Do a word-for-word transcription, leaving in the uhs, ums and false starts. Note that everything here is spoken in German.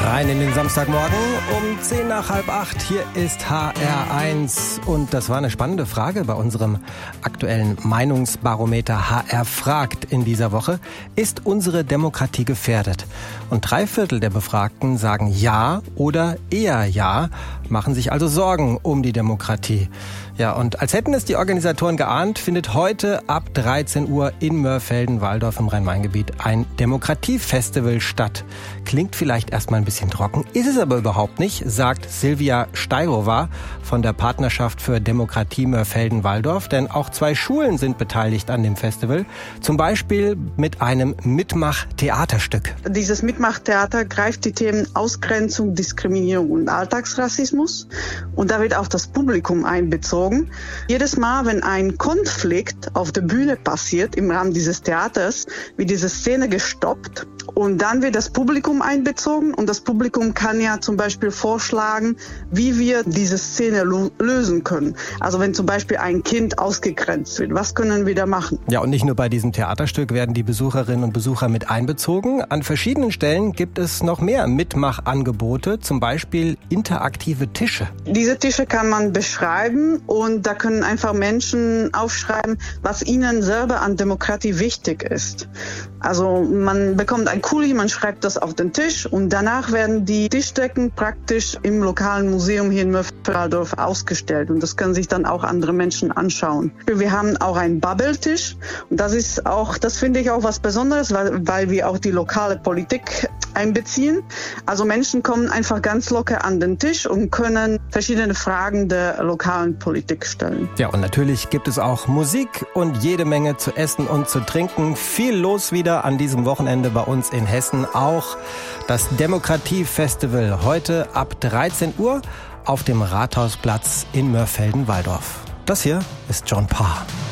Rein in den Samstagmorgen um zehn nach halb acht. Hier ist H R eins. Und das war eine spannende Frage bei unserem aktuellen Meinungsbarometer H R fragt in dieser Woche. Ist unsere Demokratie gefährdet? Und drei Viertel der Befragten sagen ja oder eher ja, machen sich also Sorgen um die Demokratie. Ja, und als hätten es die Organisatoren geahnt, findet heute ab dreizehn Uhr in Mörfelden-Walldorf im Rhein-Main-Gebiet ein Demokratiefestival statt. Klingt vielleicht erstmal ein bisschen trocken, ist es aber überhaupt nicht, sagt Silvia Steirowa von der Partnerschaft für Demokratie Mörfelden-Walldorf. Denn auch zwei Schulen sind beteiligt an dem Festival, zum Beispiel mit einem Mitmach-Theaterstück. Dieses Mitmach-Theater greift die Themen Ausgrenzung, Diskriminierung und Alltagsrassismus. Und da wird auch das Publikum einbezogen. Jedes Mal, wenn ein Konflikt auf der Bühne passiert, im Rahmen dieses Theaters, wird diese Szene gestoppt und dann wird das Publikum einbezogen und das Publikum kann ja zum Beispiel vorschlagen, wie wir diese Szene lo- lösen können. Also wenn zum Beispiel ein Kind ausgegrenzt wird, was können wir da machen? Ja, und nicht nur bei diesem Theaterstück werden die Besucherinnen und Besucher mit einbezogen. An verschiedenen Stellen gibt es noch mehr Mitmachangebote, zum Beispiel interaktive Tische. Diese Tische kann man beschreiben und da können einfach Menschen aufschreiben, was ihnen selber an Demokratie wichtig ist. Also man bekommt ein Kuli, man schreibt das auf den Tisch und danach werden die Tischdecken praktisch im lokalen Museum hier in Mörfelden-Walldorf ausgestellt und das können sich dann auch andere Menschen anschauen. Wir haben auch einen Bubble-Tisch und das ist auch, das finde ich auch was Besonderes, weil, weil wir auch die lokale Politik einbeziehen. Also Menschen kommen einfach ganz locker an den Tisch und können verschiedene Fragen der lokalen Politik stellen. Ja, und natürlich gibt es auch Musik und jede Menge zu essen und zu trinken. Viel los wieder an diesem Wochenende bei uns in Hessen. Auch das Demokratiefestival heute ab dreizehn Uhr auf dem Rathausplatz in Mörfelden-Walldorf. Das hier ist John Parr.